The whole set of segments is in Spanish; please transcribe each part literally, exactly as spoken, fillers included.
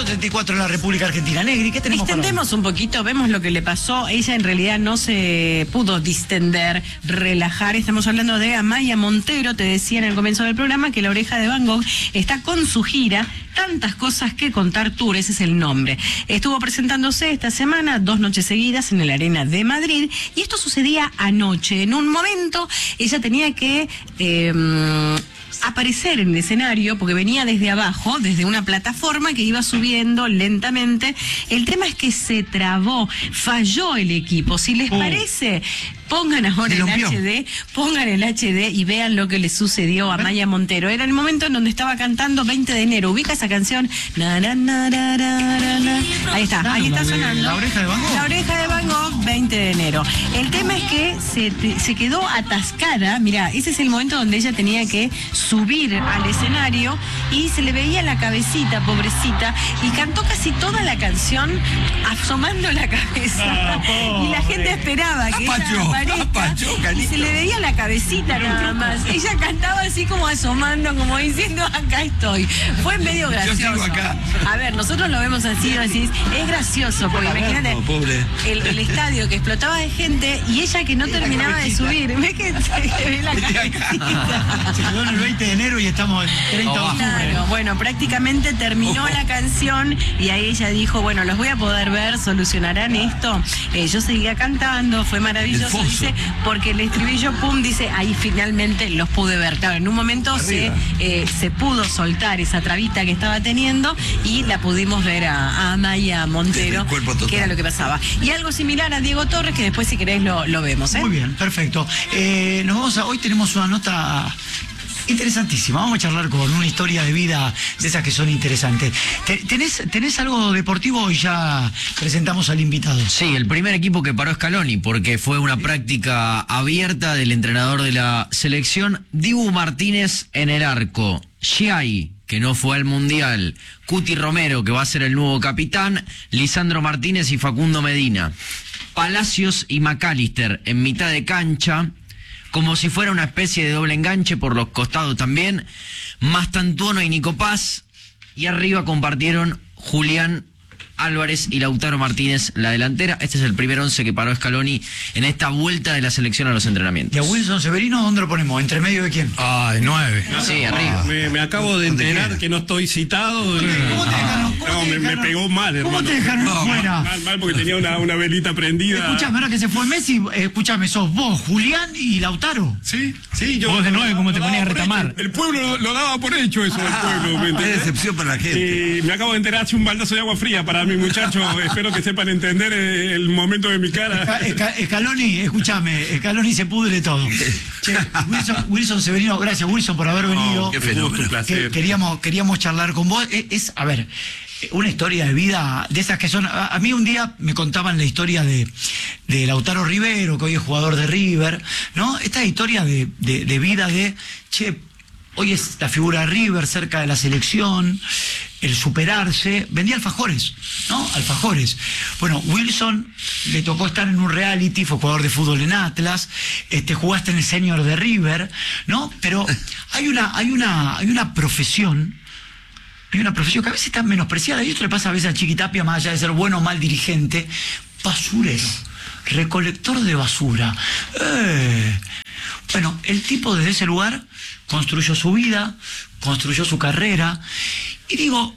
treinta y cuatro en la República Argentina. Negri, ¿qué tenemos para hoy? Distendemos un poquito, vemos lo que le pasó. Ella en realidad no se pudo distender, relajar. Estamos hablando de Amaya Montero. Te decía en el comienzo del programa que La Oreja de Van Gogh está con su gira Tantas Cosas que Contar Tour, ese es el nombre. Estuvo presentándose esta semana, dos noches seguidas en la Arena de Madrid, y esto sucedía anoche. En un momento ella tenía que eh, aparecer en el escenario porque venía desde abajo, desde una plataforma que iba subiendo lentamente. El tema es que se trabó, falló el equipo. Si les oh. parece, pongan ahora el H D, pongan el H D y vean lo que le sucedió a Amaya Montero. Era el momento en donde estaba cantando veinte de enero. ¿Ubica esa canción? Na, na, na, na, na, na. Ahí está, ahí está sonando. La Oreja de Van Gogh. La Oreja de Van Gogh, veinte de enero. El tema es que se, se quedó atascada. Mirá, ese es el momento donde ella tenía que subir al escenario y se le veía la cabecita, pobrecita, y cantó casi toda la canción asomando la cabeza. Ah, y la gente esperaba que ella aparezca y se le veía la cabecita nada más. Ella cantaba así como asomando, como diciendo, acá estoy. Fue medio gracioso. A ver, nosotros lo vemos así, así es gracioso, porque imagínate el, el estadio que explotaba de gente y ella que no terminaba de subir. ¿Ves que se ve la cabecita? Se quedó en el veinte de enero y estamos en treinta de octubre. Claro, bueno, prácticamente terminó oh. la canción y ahí ella dijo, bueno, los voy a poder ver, solucionarán esto. Eh, yo seguía cantando, fue maravilloso, dice, porque el estribillo, pum, dice, ahí finalmente los pude ver. Claro, en un momento se, eh, se pudo soltar esa trabita que estaba teniendo y la pudimos ver a, a Amaya Montero, que era lo que pasaba. Y algo similar a Diego Torres, que después si querés lo, lo vemos, ¿eh? Muy bien, perfecto. Eh, nos vamos a, hoy tenemos una nota interesantísima. Vamos a charlar con una historia de vida de esas que son interesantes. ¿Tenés, tenés algo deportivo y ya presentamos al invitado? Sí, el primer equipo que paró Scaloni, porque fue una práctica abierta del entrenador de la selección. Dibu Martínez en el arco. Giai, que no fue al Mundial. Cuti Romero, que va a ser el nuevo capitán. Lisandro Martínez y Facundo Medina. Palacios y McAllister en mitad de cancha, como si fuera una especie de doble enganche por los costados también. Mastantuono y Nico Paz. Y arriba compartieron Julián Álvarez y Lautaro Martínez la delantera. Este es el primer once que paró Scaloni en esta vuelta de la selección a los entrenamientos. ¿Y a Wilson Severino dónde lo ponemos? ¿Entre medio de quién? Ah, de nueve. Sí, arriba. Me, me acabo de enterar que no estoy citado. ¿Cómo te dejaron? ¿Cómo No, te me, dejaron? me pegó mal, hermano. ¿Cómo te dejaron no, fuera? Mal, mal, porque tenía una, una velita prendida. Escuchame, ahora que se fue Messi, escuchame, sos vos, Julián y Lautaro. Sí, sí, yo. Vos de nueve, ¿cómo te ponías a por retamar? hecho. El pueblo lo, lo daba por hecho eso, Ah, el pueblo. ¿Me qué entendés? decepción para la gente. Y me acabo de enterar hace un baldazo de agua fría para mi muchacho. Espero que sepan entender el momento de mi cara. Esca, Scaloni, escúchame, Scaloni se pudre todo. Che, Wilson, Wilson Severino, gracias Wilson por haber venido. Oh, qué fenómeno. Un placer. Que, queríamos, queríamos charlar con vos. Es, es, a ver, una historia de vida de esas que son. A, a mí un día me contaban la historia de, de Lautaro Rivero, que hoy es jugador de River, ¿no? Esta historia de, de, de vida de, che, hoy es la figura de River cerca de la selección, el superarse, vendía alfajores, ¿no? Alfajores. Bueno, Wilson le tocó estar en un reality, fue jugador de fútbol en Atlas, este, jugaste en el senior de River, ¿no? Pero hay una, hay una, hay una profesión, hay una profesión que a veces está menospreciada, y esto le pasa a veces a Chiquitapia, más allá de ser bueno o mal dirigente, basurero, recolector de basura. Eh. Bueno, el tipo desde ese lugar construyó su vida, construyó su carrera, y digo,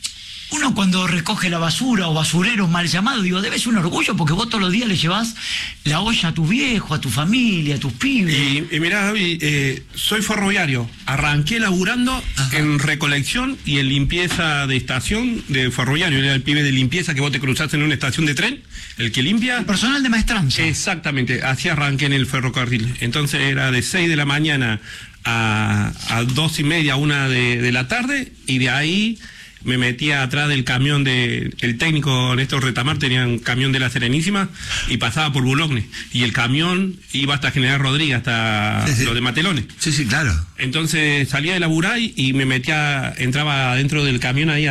uno cuando recoge la basura o basurero mal llamado, digo, debe ser un orgullo porque vos todos los días le llevás la olla a tu viejo, a tu familia, a tus pibes. Y, y mirá, Javi, eh, soy ferroviario. Arranqué laburando Ajá. en recolección y en limpieza de estación de ferroviario. Era el pibe de limpieza que vos te cruzaste en una estación de tren, el que limpia. El personal de maestranza. Exactamente, así arranqué en el ferrocarril. Entonces era de seis de la mañana a, a dos y media, una de, de la tarde, y de ahí me metía atrás del camión de el técnico Néstor Retamar, tenía un camión de la Serenísima y pasaba por Boulogne, y el camión iba hasta General Rodríguez, hasta sí, sí. lo de Matelones. Sí, sí, claro. Entonces salía de laburar y me metía, entraba dentro del camión ahí atrás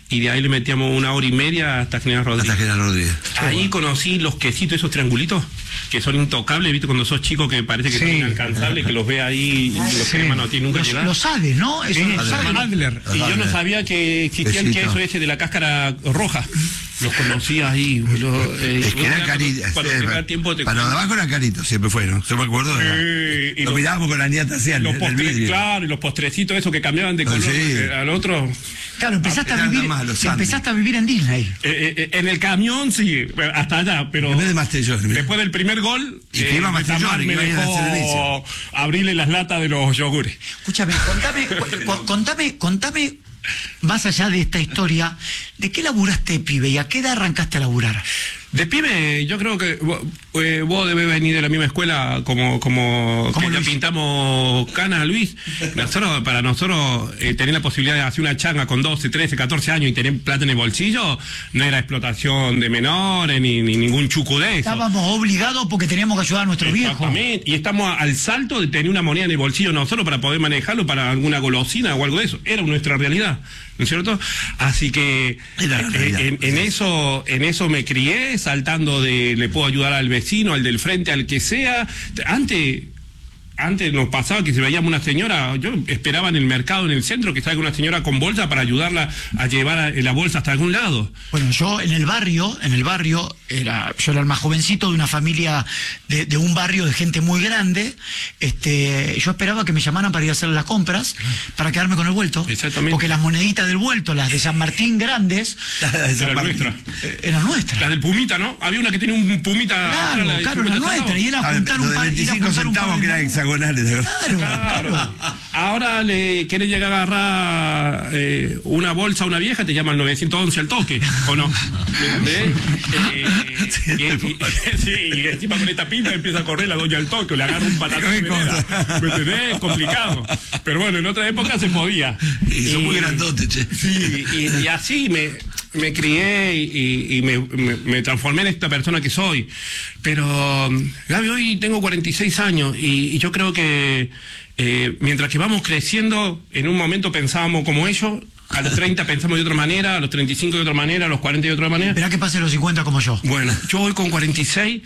y de ahí le metíamos una hora y media hasta General Rodríguez. Hasta General Rodríguez. Ahí conocí los quesitos, esos triangulitos, que son intocables, ¿viste? Cuando sos chico que parece que Sí. son inalcanzables, que los ve ahí y los Sí. que no tienen nunca Los, llegar. los Hades, ¿no? Eso, Sí, los se Hades. llaman Adler. Y yo no sabía que existía el Quesito. queso ese de la cáscara roja. Los conocí ahí, boludo. Eh, Es que eran caritos. Cuando eh, tenga tiempo te para los de abajo eran caritos, siempre fueron. Yo me acuerdo. Era, Eh, y lo los- mirábamos con la nieta hacia el, los el postres, vidrio. claro, y los postrecitos esos que cambiaban de Ah, color sí. eh, al otro. Claro, empezaste a Eran vivir, más los Andes. empezaste a vivir en Disney. Eh, eh, eh, en el camión sí, hasta allá, pero En vez de Mastellón. después del primer gol, Y que iba a Betamar Mastellón, y me que iba a ir al dejó servicio. abrirle las latas de los yogures. Escúchame, contame, cu- cu- contame, contame, más allá de esta historia, ¿de qué laburaste, pibe? ¿Y a qué edad arrancaste a laburar? De pibe, yo creo que vos, eh, vos debés venir de la misma escuela como como Como que ya Luis. pintamos canas, Luis. Nosotros, para nosotros, eh, tener la posibilidad de hacer una changa con doce, trece, catorce años y tener plata en el bolsillo, no era explotación de menores ni, ni ningún chucu de eso. Estábamos obligados porque teníamos que ayudar a nuestros viejos. Exactamente, y estamos al salto de tener una moneda en el bolsillo nosotros para poder manejarlo para alguna golosina o algo de eso. Era nuestra realidad, ¿no es cierto? Así que Era la eh, realidad. en, en eso en eso me crié, saltando de le puedo ayudar al vecino, al del frente, al que sea. Antes Antes nos pasaba que si veíamos una señora, yo esperaba en el mercado, en el centro, que salga una señora con bolsa para ayudarla a llevar a- la bolsa hasta algún lado. Bueno, yo en el barrio, en el barrio, era, yo era el más jovencito de una familia, de, de un barrio de gente muy grande. Este, yo esperaba que me llamaran para ir a hacer las compras, para quedarme con el vuelto. Exactamente. Porque las moneditas del vuelto, las de San Martín grandes, Era nuestra. eh, eran nuestras. La del Pumita, ¿no? Había una que tenía un Pumita. Claro, la de claro, cincuenta era nuestra. Y era Ah, juntar lo un de par, ir a veinticinco juntar un par centavos de- que eran hexagonales. ¿de verdad? Claro, Claro. Ahora le querés llegar a agarrar eh, una bolsa a una vieja, te llaman nueve once al toque, ¿o no? ¿Me entendés? Eh, Sí, y, y- sí, y encima con esta pinta empieza a correr la doña al toque, o le agarra un patatón de Qué vereda. cosa. ¿Me entendés? Es complicado. Pero bueno, en otra época se podía. Y son muy grandotes, che. Sí, y, y así me, me crié y, y me, me- me transformé en esta persona que soy. Pero, Gaby, hoy tengo cuarenta y seis años y, y yo creo que eh, mientras que vamos creciendo, en un momento pensábamos como ellos, a los treinta pensamos de otra manera, a los treinta y cinco de otra manera, a los cuarenta de otra manera. Esperá que pase los cincuenta como yo. Bueno, yo hoy con cuarenta y seis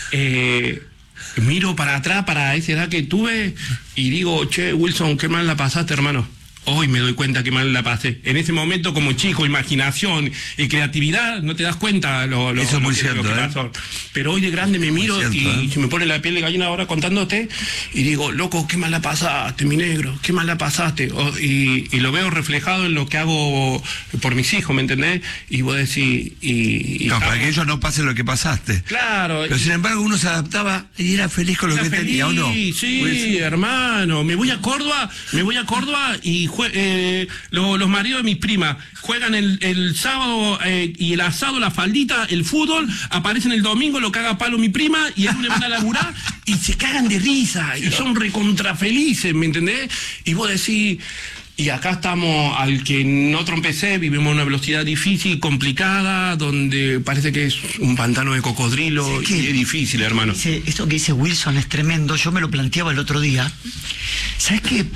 eh, miro para atrás, para esa edad que tuve, y digo, che, Wilson, qué mal la pasaste, hermano. Hoy me doy cuenta que mal la pasé. En ese momento, como chico, imaginación y creatividad, no te das cuenta lo, lo, Eso es lo muy que, cierto, lo que ¿eh? pasó. Pero hoy de grande me miro cierto, y ¿eh? se me pone la piel de gallina ahora contándote y digo, loco, qué mal la pasaste, mi negro, qué mal la pasaste. O- y, y lo veo reflejado en lo que hago por mis hijos, ¿me entendés? Y vos decís, y... y No, para estamos- que ellos no pasen lo que pasaste. Claro. Pero sin embargo uno se adaptaba y era feliz con lo Era que tenía, ¿o no? feliz, sí, Pues, hermano. Me voy a Córdoba, me voy a Córdoba y jue- eh, lo- los maridos de mis primas juegan el, el sábado eh, y el asado, la faldita, el fútbol, aparecen el domingo, lo caga a palo mi prima y el lunes van a laburar y se cagan de risa y son recontra felices, ¿me entendés? Y vos decís... Y acá estamos, al que no trompecé, vivimos a una velocidad difícil, complicada, donde parece que es un pantano de cocodrilo Sí, y que- es difícil, hermano. Dice, esto que dice Wilson es tremendo, yo me lo planteaba el otro día. ¿Sabes qué?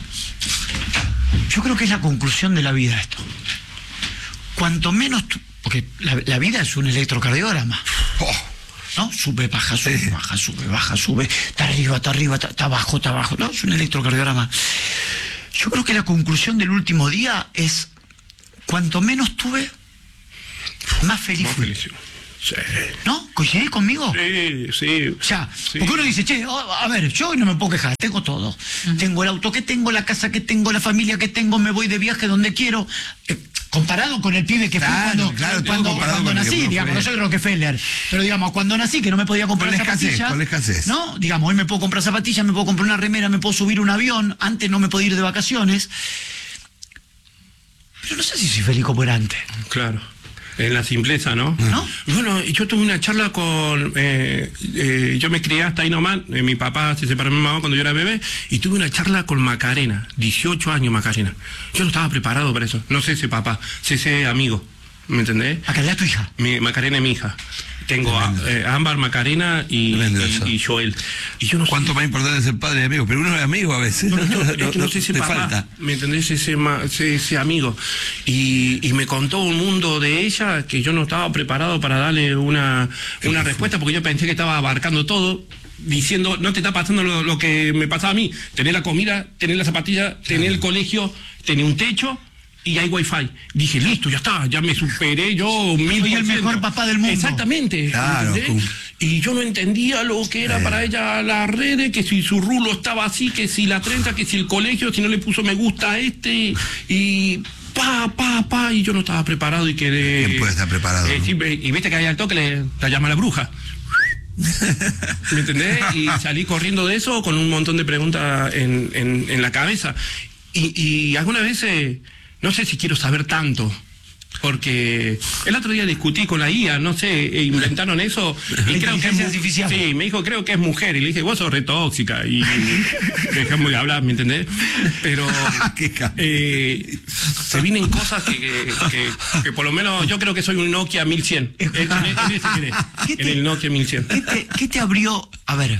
Yo creo que es la conclusión de la vida esto. Cuanto menos tú, porque la, la vida es un electrocardiograma. ¿No? Sube, baja, sube, Sí. baja, sube, baja, sube, está arriba, está arriba, está, está abajo, está abajo. No, es un electrocardiograma. Yo creo que la conclusión del último día es cuanto menos tuve, más feliz Más fui. feliz. Sí. ¿No? ¿Coincidís conmigo? Sí, sí. O sea, Sí. porque uno dice, che, oh, a ver, yo hoy no me puedo quejar, tengo todo. Tengo el auto que tengo, la casa que tengo, la familia que tengo, me voy de viaje donde quiero. Eh, comparado con el pibe que fui Claro, cuando, claro, todo cuando, comparado cuando con el que nací, uno digamos, fue. no soy Rockefeller, pero digamos, cuando nací que no me podía comprar Con la escasez, zapatillas. con la escasez. ¿No? Digamos, hoy me puedo comprar zapatillas, me puedo comprar una remera, me puedo subir un avión, antes no me podía ir de vacaciones. Pero no sé si soy feliz como era antes. Claro. En la simpleza, ¿no? ¿No? Bueno, y yo tuve una charla con... eh, eh, yo me crié hasta ahí nomás. eh, mi papá se separó de mi mamá cuando yo era bebé. Y tuve una charla con Macarena. dieciocho años, Macarena. Yo no estaba preparado para eso. No sé ese papá. Sé ese amigo. ¿Me entendés? Acá ya tu hija. Mi, Macarena es mi hija. Tengo a, eh, Ámbar, Macarena y, y, y Joel. Y yo no sé. Cuánto más importante es ser padre y amigo, pero uno es amigo a veces. No, no, No, es que no no, sé si te papá, falta. ¿me entendés? Ese, ma- ese, ese amigo. Y, y me contó un mundo de ella que yo no estaba preparado para darle una, una respuesta, porque yo pensé que estaba abarcando todo, diciendo, no te está pasando lo, lo que me pasaba a mí. Tener la comida, tener la zapatilla, tener el colegio, tener un techo y hay wifi. Dije, listo, ya está, ya me superé yo mil Soy el por ciento. mejor papá del mundo. Exactamente. Claro, ¿entendés? con- Y yo no entendía lo que era Eh. para ella las redes, que si su rulo estaba así, que si la treinta, que si el colegio, si no le puso me gusta a este, y pa, pa, pa, y yo no estaba preparado y quedé... ¿Quién puede estar preparado, Eh, no? sí, y viste que ahí al toque le, la llama la bruja. ¿Me entendés? Y salí corriendo de eso con un montón de preguntas en, en, en la cabeza. Y, y algunas veces, no sé si quiero saber tanto. Porque el otro día discutí con la I A, no sé, e inventaron eso. La Y creo que es inteligencia mu- artificial. Sí, me dijo, creo que es mujer. Y le dije, vos sos re tóxica. Y dejamos de hablar, ¿me entendés? Pero Qué cabrón. eh, se vienen cosas que, que, que- que por lo menos yo creo que soy un Nokia mil cien. En, en- en ese quedé, ¿Qué te- en el Nokia mil cien. ¿Qué te, qué te abrió? A ver,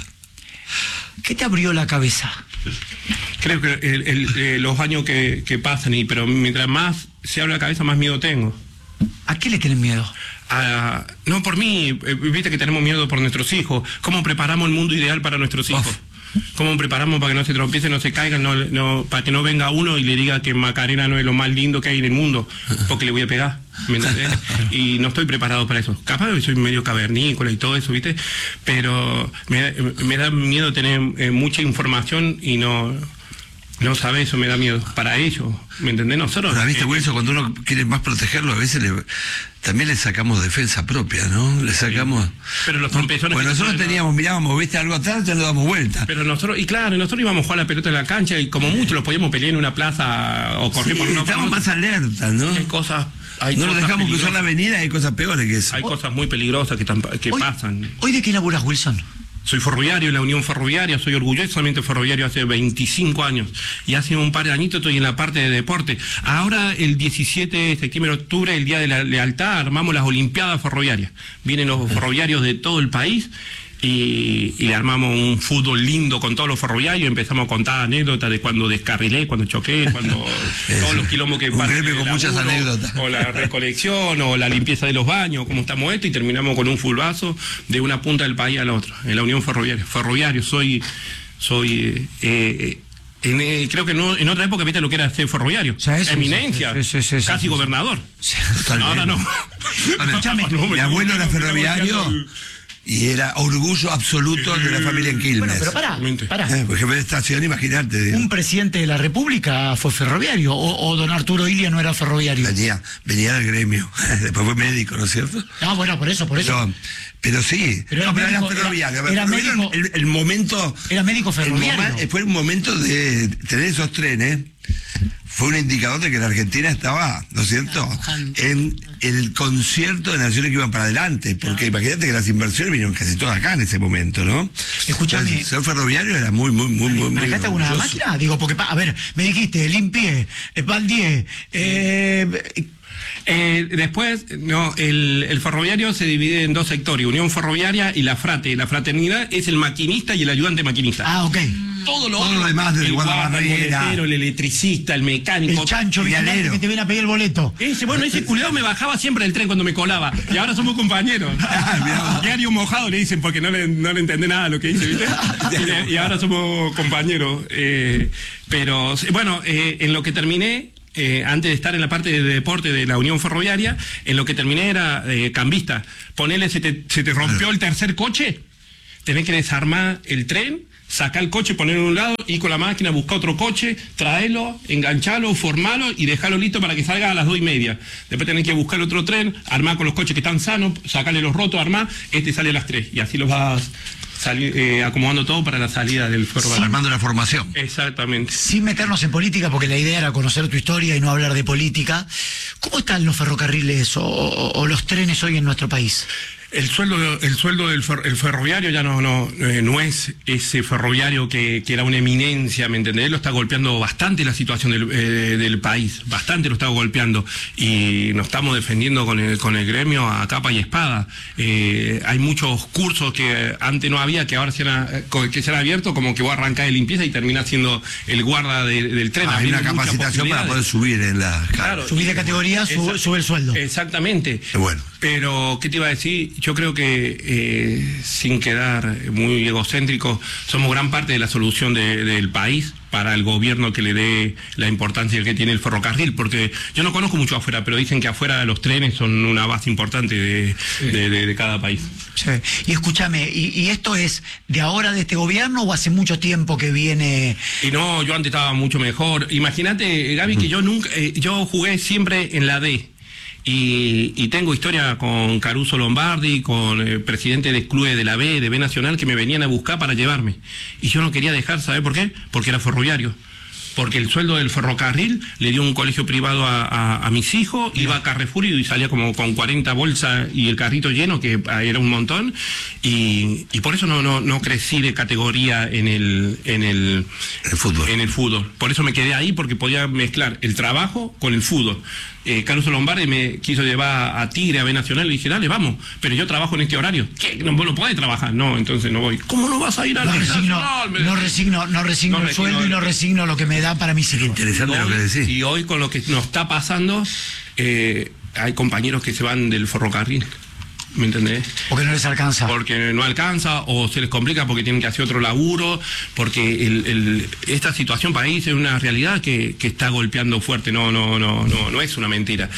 ¿qué te abrió la cabeza? Creo que el- el- eh, los años que, que pasan, y pero mientras más se abre la cabeza, más miedo tengo. ¿A qué le tenés miedo? Ah, no por mí, eh, viste que tenemos miedo por nuestros hijos. ¿Cómo preparamos el mundo ideal para nuestros hijos? ¿Cómo preparamos para que no se tropiecen, no se caigan, no, no, para que no venga uno y le diga que Macarena no es lo más lindo que hay en el mundo, porque le voy a pegar? ¿Me entendés? Y no estoy preparado para eso. Capaz que soy medio cavernícola y todo eso, ¿viste? Pero me, me da miedo tener eh, mucha información y no... No sabe, eso me da miedo. Para ellos, ¿me entendés? Nosotros... Pero, ¿viste, eh, Wilson? Cuando uno quiere más protegerlo, a veces le, también le sacamos defensa propia, ¿no? Le sacamos... Pero los trompezones... Bueno, que nosotros nosotros- teníamos, mirábamos, viste algo atrás, ya nos damos vuelta. Pero nosotros, y claro, nosotros íbamos a jugar la pelota en la cancha y como mucho los podíamos pelear en una plaza o correr Sí, por una estamos más alerta, ¿no? Hay cosas... Hay No nos cosas dejamos cruzar peligrosas. la avenida, hay cosas peores que eso. Hay cosas muy peligrosas que, tampa- que Hoy- pasan. ¿Hoy de qué laburas, Wilson? Soy ferroviario en la Unión Ferroviaria, soy orgullosamente ferroviario hace veinticinco años y hace un par de añitos estoy en la parte de deporte. Ahora el diecisiete de septiembre, octubre, el Día de la Lealtad, armamos las Olimpiadas Ferroviarias. Vienen los ferroviarios de todo el país y, y le armamos un fútbol lindo con todos los ferroviarios, empezamos a contar anécdotas de cuando descarrilé, cuando choqué, cuando todos los quilombos que Un pasan gremio en el con muchas laburo, anécdotas. o la recolección, o la limpieza de los baños, como estamos esto, y terminamos con un fulbazo de una punta del país a la otra, en la Unión Ferroviaria. Ferroviario, soy, soy eh, eh, en, eh, creo que no, en otra época viste lo que era ser ferroviario. O sea, eso, Eminencia, sí, sí, sí, sí, casi sí, sí. gobernador. Totalmente. Ahora no. Escúchame, No, Mi me- abuelo era me- me- ferroviario y era orgullo absoluto de la familia en Quilmes. Bueno, pero pará, Exactamente. pará. Eh, Porque jefe de estación, imagínate. digo. Un presidente de la República fue ferroviario, o, o don Arturo Ilia no era ferroviario. Venía, venía del gremio. Después fue médico, ¿no es cierto? No, bueno, por eso, por eso. Pero, pero sí, Pero era no, pero era médico, ferroviario. era- era Pero médico- el, el momento. Era médico el ferroviario. momen- fue un momento de tener esos trenes. Fue un indicador de que la Argentina estaba, ¿no es cierto?, en el concierto de naciones que iban para adelante. Porque imagínate que las inversiones vinieron casi todas acá en ese momento, ¿no? Escúchame. Entonces, ser ferroviario era muy, muy, muy, muy. muy ¿Manejaste alguna orgulloso. máquina? Digo, porque, pa- a ver, me dijiste, limpié, eh, baldié, eh, Eh, después, no, el, el ferroviario se divide en dos sectores, Unión Ferroviaria y la Frate. La fraternidad es el maquinista y el ayudante maquinista. ah, ok. Todo lo, Todo lo demás, desde el guarda, el guardabarrera. boletero, el electricista, el mecánico. El chancho vialero. vigilante que te viene a pedir el boleto. Ese, bueno, ese culiado me bajaba siempre del tren cuando me colaba. Y ahora somos compañeros. Mirá. Diario mojado le dicen porque no le, no le entendé nada a lo que dice, ¿viste? Y, y ahora somos compañeros. Eh, pero, bueno, eh, en lo que terminé, eh, antes de estar en la parte de deporte de la Unión Ferroviaria, en lo que terminé era eh, cambista. Ponele, se te, se te rompió el tercer coche, tenés que desarmar el tren, sacar el coche, ponerlo en un lado, ir con la máquina, buscar otro coche, traerlo, engancharlo, formarlo y dejarlo listo para que salga a las dos y media. Después tenés que buscar otro tren, armar con los coches que están sanos, sacarle los rotos, armar, este sale a las tres. Y así los vas sali- eh, acomodando todo para la salida del ferrocarril. Armando la formación. Exactamente. Sin meternos en política, porque la idea era conocer tu historia y no hablar de política, ¿cómo están los ferrocarriles o, o- o los trenes hoy en nuestro país? El sueldo, el sueldo del fer, el ferroviario ya no, no, eh, no es ese ferroviario que, que era una eminencia, ¿me entendés? Lo está golpeando bastante la situación del, eh, del país, bastante lo está golpeando, y nos estamos defendiendo con el, con el gremio a capa y espada. Eh, hay muchos cursos que antes no había, que ahora se han, que se han abierto, como que voy a arrancar de limpieza y termina siendo el guarda de, del tren. Ah, hay una capacitación para poder subir en la... Claro, subir de categoría, sube, sube el sueldo. Exactamente. Bueno. Pero, ¿qué te iba a decir? Yo creo que, eh, sin quedar muy egocéntrico, somos gran parte de la solución de, del país para el gobierno que le dé la importancia que tiene el ferrocarril, porque yo no conozco mucho afuera, pero dicen que afuera los trenes son una base importante de, sí. de, de, de cada país. Sí. Y escúchame, ¿y, ¿y esto es de ahora de este gobierno o hace mucho tiempo que viene? Y no, yo antes estaba mucho mejor. Imagínate, Gaby, que yo nunca, eh, yo jugué siempre en la D. Y, y tengo historia con Caruso Lombardi, con el presidente del club de la B, de B Nacional, que me venían a buscar para llevarme. Y yo no quería dejar, ¿sabe por qué? Porque era ferroviario. Porque el sueldo del ferrocarril le dio un colegio privado a, a, a mis hijos, iba a Carrefour y salía como con cuarenta bolsas y el carrito lleno, que era un montón, y, y por eso no, no, no crecí de categoría en el, en el, el fútbol. En el fútbol. Por eso me quedé ahí, porque podía mezclar el trabajo con el fútbol. Eh, Caruso Lombardi me quiso llevar a Tigre, a B Nacional, y dije, dale, vamos, pero yo trabajo en este horario. ¿Qué? ¿No, vos no podés trabajar? No, entonces no voy. ¿Cómo no vas a ir a la no resigno, Nacional? No resigno, no resigno no el resigno, sueldo y no resigno lo que me da para mis hijos. Interesante hoy, lo que decís. Y hoy con lo que nos está pasando, eh, hay compañeros que se van del ferrocarril. ¿Me entendés? Porque no les alcanza. Porque no alcanza, o se les complica porque tienen que hacer otro laburo, porque el, el, esta situación país es una realidad que, que está golpeando fuerte, no, no, no, no, no es una mentira.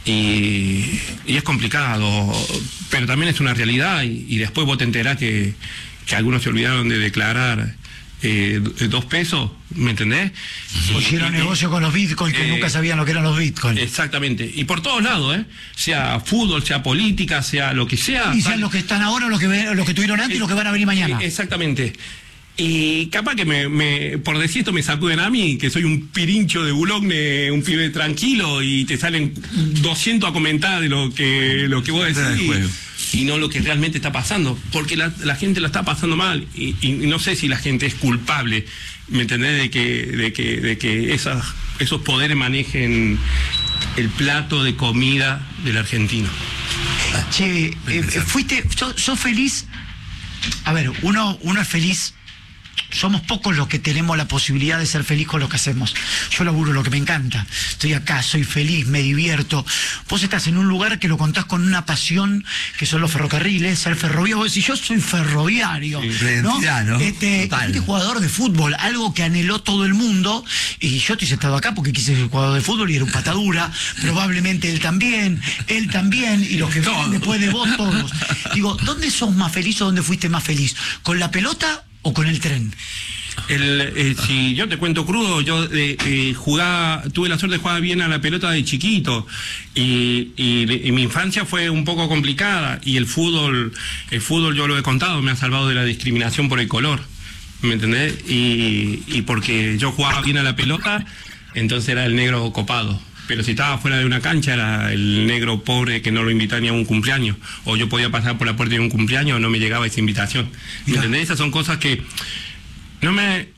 Y, y es complicado, pero también es una realidad, y, y después vos te enterás que, que algunos se olvidaron de declarar eh, dos pesos, ¿me entendés? O hicieron negocio con los bitcoins, que eh, nunca sabían lo que eran los bitcoins. Exactamente, y por todos lados, ¿eh? Sea fútbol, sea política, sea lo que sea. Y sean los que están ahora, los que, los que estuvieron antes eh, y los que van a venir mañana. Exactamente. Y capaz que me, me por decir esto me sacuden a mí, que soy un pirincho de Boulogne, un pibe tranquilo, y te salen doscientos a comentar de lo que, lo que vos decís. Y no lo que realmente está pasando, porque la, la gente la está pasando mal, y, y no sé si la gente es culpable, ¿me entendés? De que, de que, de que esas, esos poderes manejen el plato de comida del argentino. Che, eh, fuiste, sos, sos feliz. A ver, uno, uno es feliz. Somos pocos los que tenemos la posibilidad de ser feliz con lo que hacemos. Yo laburo lo que me encanta. Estoy acá, soy feliz, me divierto. Vos estás en un lugar que lo contás con una pasión, que son los ferrocarriles, ser ferroviario. Vos decís, yo soy ferroviario, sí, ¿no? ¿no? Este, este jugador de fútbol, algo que anheló todo el mundo, y yo estoy sentado acá porque quise ser jugador de fútbol y era un patadura, probablemente él también, él también, y los que vienen después de vos todos. Digo, ¿dónde sos más feliz o dónde fuiste más feliz? ¿Con la pelota o con el tren? El, eh, si yo te cuento crudo, yo eh, eh, jugaba, tuve la suerte de jugar bien a la pelota de chiquito, y, y, y mi infancia fue un poco complicada, y el fútbol, el fútbol yo lo he contado, me ha salvado de la discriminación por el color, ¿me entendés? Y, y porque yo jugaba bien a la pelota, entonces era el negro copado. Pero si estaba fuera de una cancha era el negro pobre que no lo invitaba ni a un cumpleaños. O yo podía pasar por la puerta de un cumpleaños, no me llegaba esa invitación. ¿Me entendés? Esas son cosas que no me...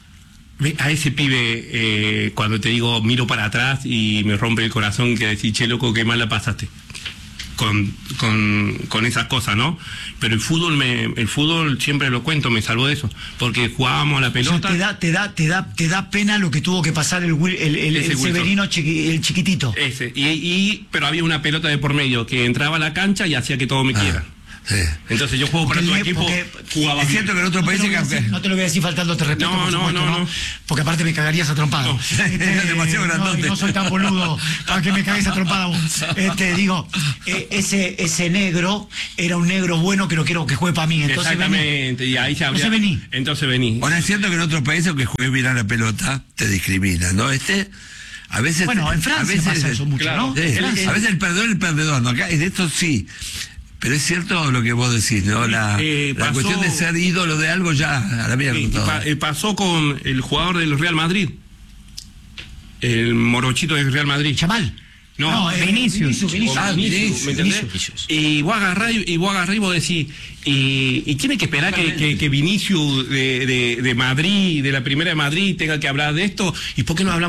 A ese pibe, eh, cuando te digo, miro para atrás y me rompe el corazón, que decís, che, loco, qué mal la pasaste. Con, con, con esas cosas, ¿no? Pero el fútbol, me, el fútbol siempre lo cuento, me salvó de eso, porque jugábamos a la pelota. O sea, te da, te da, te da, te da pena lo que tuvo que pasar el, el, el, el Severino chiqui, el chiquitito. Ese, y, y, pero había una pelota de por medio que entraba a la cancha y hacía que todo me quiera. Ah. Sí. Entonces yo juego porque para tu equipo, jugaba. Es cierto que en otro país no, que... no te lo voy a decir faltándote respeto, no, por no, supuesto, no, ¿no? no. Porque aparte me cagarías a trompado. No. Este, es demasiado grandote. No, no soy tan boludo para que me cagues a trompada vos. Este, digo, eh, ese, ese negro era un negro bueno que no quiero que juegue para mí. Entonces exactamente, vení. Y ahí se habría... Entonces vení. Entonces vení. Ahora es cierto que en otros países que juegues bien a la pelota te discriminan, ¿no? Este... A veces, bueno, en Francia a veces, pasa eso mucho, claro, ¿no? Sí, a veces el perdedor es el perdedor, ¿no? Acá en esto sí. Pero es cierto lo que vos decís, ¿no? La, eh, pasó, la cuestión de ser ídolo de algo ya a la mierda. Eh, pa, eh, pasó con el jugador del Real Madrid, el morochito del Real Madrid. Chamal. No, No, eh, Vinicius. Vinicius, Vinicius. Ah, Vinicius, ¿me entendés? Vinicius. Y vos agarrás y vos agarrás y vos decís, y, y tiene que esperar que, que, que Vinicius de, de, de Madrid, de la primera de Madrid, tenga que hablar de esto, ¿y por qué no hablamos?